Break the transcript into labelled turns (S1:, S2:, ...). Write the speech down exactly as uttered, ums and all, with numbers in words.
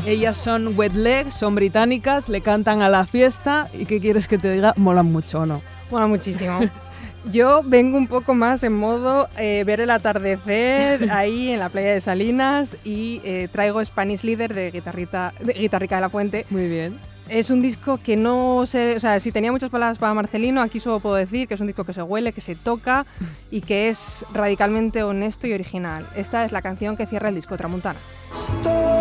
S1: Ellas son Wet Leg, son británicas, le cantan a la fiesta y ¿qué quieres que te diga? Molan mucho, ¿o no?
S2: Mola muchísimo. Yo vengo un poco más en modo eh, ver el atardecer ahí en la playa de Salinas y eh, traigo Spanish Leader de, guitarrita, de Guitarrica de la Fuente.
S1: Muy bien.
S2: Es un disco que no sé, o sea, si tenía muchas palabras para Marcelino, aquí solo puedo decir que es un disco que se huele, que se toca y que es radicalmente honesto y original. Esta es la canción que cierra el disco, Tramuntana.